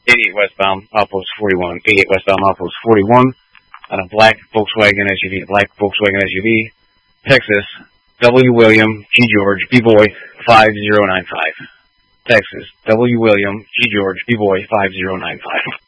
88 westbound, outpost 41. 88 westbound, outpost 41. On a black Volkswagen SUV. Texas, W. William, G. George, B. Boy, 5095. Texas, W. William, G. George, B. Boy, 5095.